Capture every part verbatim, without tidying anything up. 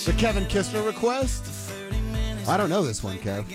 The Kevin Kistner request? I don't know this one, Kev.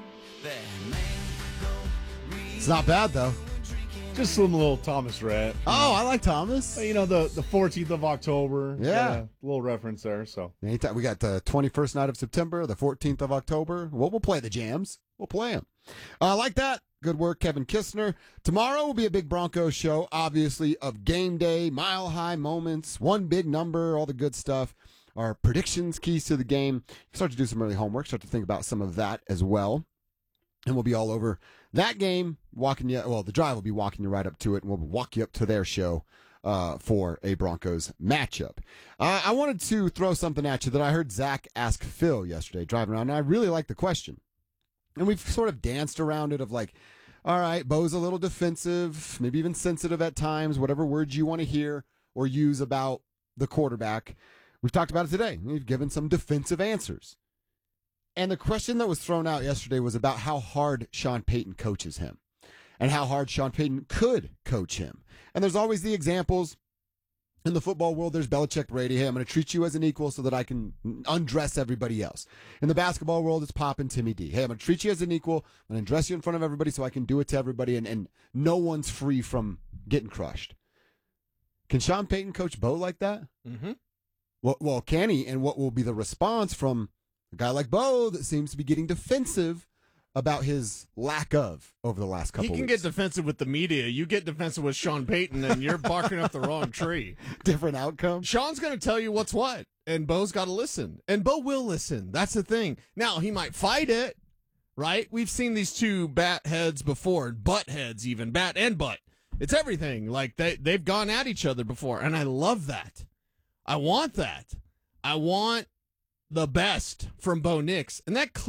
It's not bad, though. Just some little Thomas Rhett. Oh, I like Thomas. You know, the, the fourteenth of October. Yeah. A little reference there, so. Anytime. We got the twenty-first night of September, the fourteenth of October. Well, we'll play the jams. We'll play them. I uh, like that. Good work, Kevin Kistner. Tomorrow will be a big Broncos show, obviously, of game day, mile-high moments, one big number, all the good stuff. Our predictions, keys to the game. Start to do some early homework, start to think about some of that as well. And we'll be all over that game, walking you, well, the drive will be walking you right up to it, and we'll walk you up to their show uh, for a Broncos matchup. Uh, I wanted to throw something at you that I heard Zach ask Phil yesterday driving around, and I really like the question. And we've sort of danced around it of like, all right, Bo's a little defensive, maybe even sensitive at times, whatever words you want to hear or use about the quarterback. We've talked about it today. We've given some defensive answers. And the question that was thrown out yesterday was about how hard Sean Payton coaches him and how hard Sean Payton could coach him. And there's always the examples. In the football world, there's Belichick, Brady. Hey, I'm going to treat you as an equal so that I can undress everybody else. In the basketball world, it's Pop and Timmy D. Hey, I'm going to treat you as an equal. I'm going to dress you in front of everybody so I can do it to everybody, and, and no one's free from getting crushed. Can Sean Payton coach Bo like that? Mm-hmm. Well, well, can he? And what will be the response from a guy like Bo that seems to be getting defensive about his lack of over the last couple He can weeks? get defensive with the media. You get defensive with Sean Payton, and you're barking up the wrong tree. Different outcome. Sean's going to tell you what's what, and Bo's got to listen. And Bo will listen. That's the thing. Now, he might fight it, right? We've seen these two bat heads before, butt heads even, bat and butt. It's everything. Like, they, they've gone at each other before, and I love that. I want that. I want the best from Bo Nix, and that